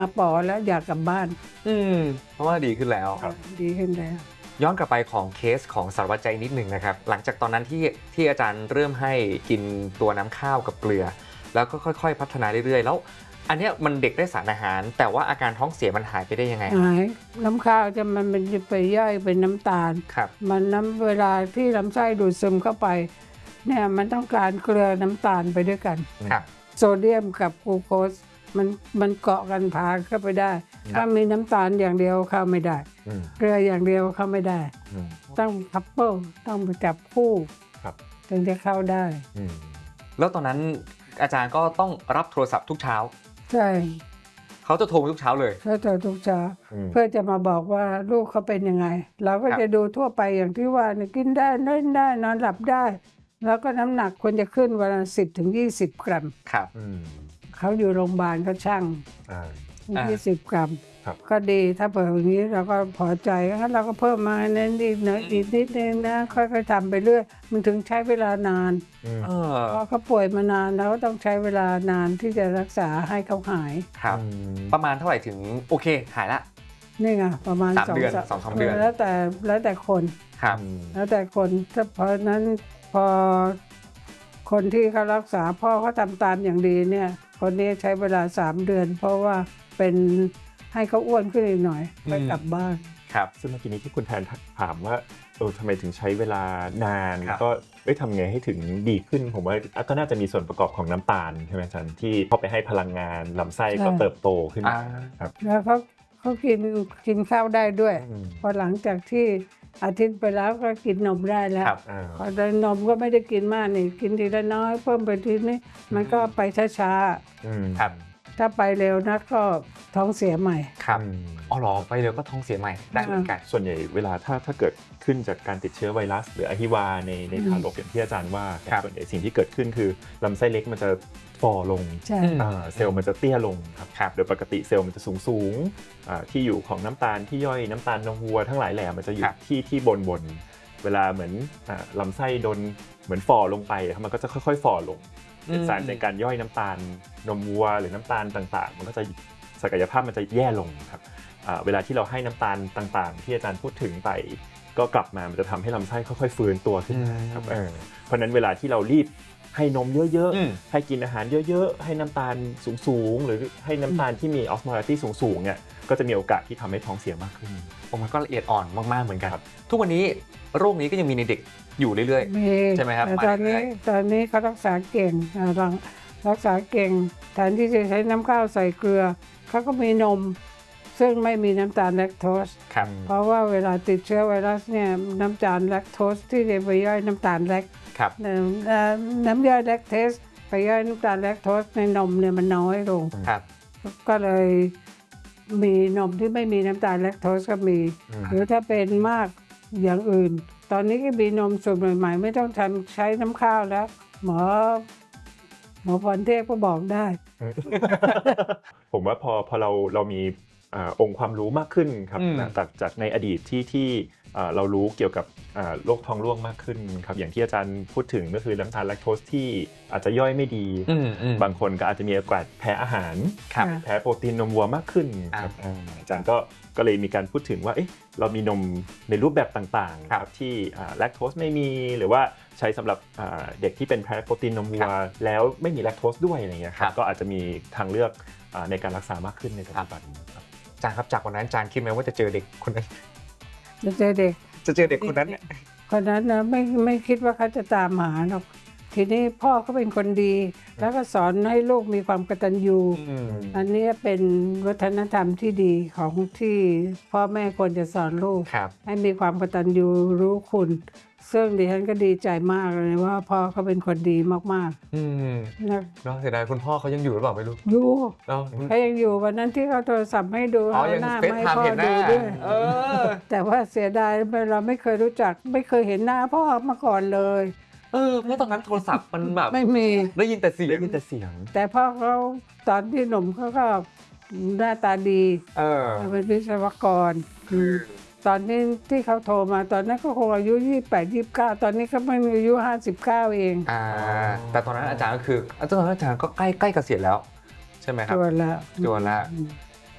ปอแล้วอยากกลับบ้านเพราะว่าดีขึ้นแล้วดีขึ้นแล้วย้อนกลับไปของเคสของสารวัตรใจนิดหนึ่งนะครับหลังจากตอนนั้นที่อาจารย์เริ่มให้กินตัวน้ำข้าวกับเกลือแล้วก็ค่อยๆพัฒนาเรื่อยๆแล้วอันนี้มันเด็กได้สารอาหารแต่ว่าอาการท้องเสียมันหายไปได้ยังไงหายน้ำข้าวมันจะไปย่อยเป็นน้ำตาลมันเวลาที่ลำไส้ดูดซึมเข้าไปเนี่ยมันต้องการเกลือน้ำตาลไปด้วยกันโซเดียมกับกลูโคสมันเกาะกันพาเข้าไปได้ถ้ามีน้ำตาลอย่างเดียวเข้าไม่ได้เกลืออย่างเดียวเข้าไม่ได้ต้องคัพเปิลต้องไปจับคู่ถึงจะเข้าได้แล้วตอนนั้นอาจารย์ก็ต้องรับโทรศัพท์ทุกเช้าใช่เขาจะโทรทุกเช้าเลยเขาโทรทุกเช้าเพื่อจะมาบอกว่าลูกเขาเป็นยังไงเราก็จะดูทั่วไปอย่างที่ว่ากินได้เล่นได้นอนหลับได้แล้วก็น้ำหนักควรจะขึ้นวันละ10-20 กรัมครับเขาอยู่โรงพยาบาลก็ช่าง20 กรัมก็ดีถ้าเปิดอย่างนี้เราก็พอใจงั้นเราก็เพิ่มมาเน้นอีกนิดนึงนะค่อยๆทำไปเรื่อยมันถึงใช้เวลานานเพราะเขาป่วยมานานแล้วต้องใช้เวลานานที่จะรักษาให้เขาหายครับประมาณเท่าไหร่ถึงโอเคหายละนี่ไงประมาณ 2 เดือน2-3 เดือนแล้วแต่คนครับแล้วแต่คนเพราะนั้นพอคนที่เขารักษาพ่อเขาทำตามอย่างดีเนี่ยคนนี้ใช้เวลา3 เดือนเพราะว่าเป็นให้เขาอ้วนขึ้นอีกหน่อยไปกลับบ้านครับซึ่งเมื่อกี้นี้ที่คุณแทนถามว่าทำไมถึงใช้เวลานานก็ทำไงให้ถึงดีขึ้นผมว่าก็น่าจะมีส่วนประกอบของน้ำตาลใช่ไหมอาจารย์ที่พอไปให้พลังงานลำไส้ก็เติบโตขึ้นครับแล้วเขากินข้าวได้ด้วยพอหลังจากที่อาทิตย์ไปแล้วก็กินนมได้แล้วพอได้นมก็ไม่ได้กินมากนี่กินทีละน้อยเพิ่มไปทีนี้มันก็ไปช้าๆครับถ้าไปเร็วนักก็ท้องเสียใหม่ครับอ๋อหรอไปเร็วก็ท้องเสียใหม่ได้เหมือนกันส่วนใหญ่เวลาถ้าเกิดขึ้นจากการติดเชื้อไวรัสหรืออหิวาในทารกอย่างที่อาจารย์ว่าส่วนใหญ่สิ่งที่เกิดขึ้นคือลำไส้เล็กมันจะฝ่อลงเซลล์มันจะเตี้ยลงครับโดยปกติเซลล์มันจะสูงที่อยู่ของน้ำตาลที่ย่อยน้ำตาลนมวัวทั้งหลายแหล่มันจะอยู่ที่บนเวลาเหมือนลำไส้โดนเหมือนฝ่อลงไปมันก็จะค่อยๆฝ่อลงสารในการย่อยน้ำตาลนมวัวหรือน้ำตาลต่างๆมันก็จะศักยภาพมันจะแย่ลงครับเวลาที่เราให้น้ำตาลต่างๆที่อาจารย์พูดถึงไปก็กลับมามันจะทำให้ลำไส้ค่อยๆฟื้นตัวขึ้นครับเพราะนั้นเวลาที่เรารีบให้นมเยอะๆให้กินอาหารเยอะๆให้น้ำตาลสูงๆหรือให้น้ำตาลที่มีออสโมลาริตี้สูงๆเนี่ยก็จะมีโอกาสที่ทำให้ท้องเสียมากขึ้นมันก็ละเอียดอ่อนมากๆเหมือนกันทุกวันนี้โรคนี้ก็ยังมีในเด็กอยู่เรื่อยๆใช่ไหมครับตอนนี้เขารักษาเก่งรักษาเก่งแทนที่จะใช้น้ำข้าวใส่เกลือเขาก็มีนมซึ่งไม่มีน้ำตาลแลคโตสเพราะว่าเวลาติดเชื้อไวรัสเนี่ยน้ำตาลแลคโตสที่จะไปย่อยน้ำตาลแลคน้ำย่อยแลคเทสไปย่อยน้ำตาลแลคโตสในนมเนี่ยมันน้อยลงก็เลยมีนมที่ไม่มีน้ำตาลแลคโตสก็มีหรือถ้าเป็นมากอย่างอื่นตอนนี้ก็มีนมสูตรใหม่ๆไม่ต้องใช้น้ำข้าวแล้วหมอพรเทพก็บอกได้ผมว่าพอเรามีองค์ความรู้มากขึ้นครับจากในอดีตที่เรารู้เกี่ยวกับโรคท้องร่วงมากขึ้นครับอย่างที่อาจารย์พูดถึงก็คือน้ำตาลแลคโตสที่อาจจะย่อยไม่ดีบางคนก็อาจจะมีโอกาสแพ้อาหารแพ้โปรตีนนมวัวมากขึ้นครับอาจารย์ก็เลยมีการพูดถึงว่าเรามีนมในรูปแบบต่างๆครับที่แลคโตสไม่มีหรือว่าใช้สำหรับเด็กที่เป็นแพ้โปรตีนนมวัวแล้วไม่มีแลคโตสด้วยอะไรเงี้ยครับก็อาจจะมีทางเลือกในการรักษามากขึ้นในปัจจุบันอาจารย์ครับจากวันนั้นอาจารย์คิดไหมว่าจะเจอเด็กคนนั้นจะเจอเด็กคนนั้นเนี่ยคนนั้นนะไม่คิดว่าเขาจะตามหาหรอกทีนี้พ่อเขาเป็นคนดีแล้วก็สอนให้ลูกมีความกตัญญูอันนี้เป็นวัฒนธรรมที่ดีของที่พ่อแม่ควรจะสอนลูกให้มีความกตัญญูรู้คุณซึ่งดิฉันก็ดีใจมากเลยว่าพ่อเขาเป็นคนดีมากๆนะเสียดายคุณพ่อเขายังอยู่หรือเปล่าไม่รู้อยู่เขายังอยู่วันนั้นที่เขาโทรศัพท์ให้ดูเอาหน้าไม่พ่อดูด้วยแต่ว่าเสียดายเราไม่เคยรู้จักไม่เคยเห็นหน้าพ่อมาก่อนเลยเพราะตอนนั้นโทรศัพท์มันแบบไม่มีได้ยินแต่เสียงแต่พ่อเขาตอนที่หนุ่มเขาก็หน้าตาดีเป็นวิศวกรตอนที่เขาโทรมาตอนนั้นก็คงอายุ28-29ตอนนี้เขาเพิ่งอายุ59เองแต่ตอนนั้นอาจารย์ก็คือตอนนั้นอาจารย์ก็ใกล้เกษียณแล้วใช่ไหมครับจวนแล้ว